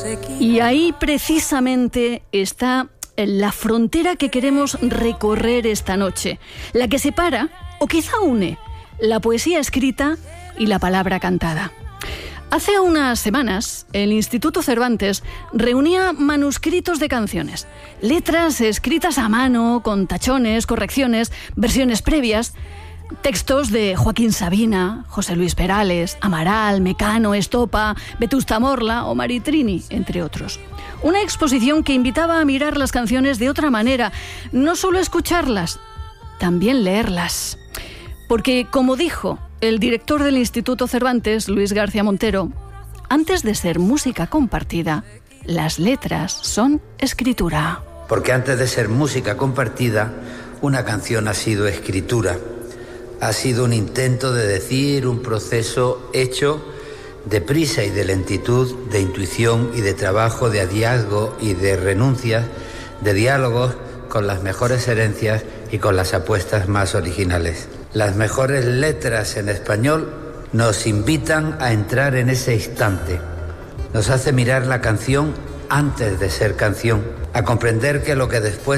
Y ahí precisamente está la frontera que queremos recorrer esta noche, la que separa, o quizá une, la poesía escrita y la palabra cantada. Hace unas semanas, el Instituto Cervantes reunía manuscritos de canciones, letras escritas a mano, con tachones, correcciones, versiones previas, textos de Joaquín Sabina, José Luis Perales, Amaral, Mecano, Estopa, Vetusta Morla o Maritrini, entre otros. Una exposición que invitaba a mirar las canciones de otra manera, no solo escucharlas, también leerlas. Porque, como dijo el director del Instituto Cervantes, Luis García Montero, antes de ser música compartida, las letras son escritura. Porque antes de ser música compartida, una canción ha sido escritura. Ha sido un intento de decir, un proceso hecho de prisa y de lentitud, de intuición y de trabajo, de hallazgo y de renuncias, de diálogos con las mejores herencias y con las apuestas más originales. Las mejores letras en español nos invitan a entrar en ese instante. Nos hace mirar la canción antes de ser canción, a comprender que lo que después